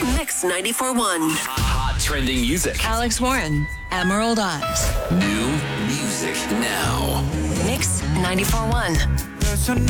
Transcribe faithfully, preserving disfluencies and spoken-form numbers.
Mix ninety-four point one. Hot trending music. Alex Warren, Emerald Eyes. New music now. Mix ninety-four point one. There's a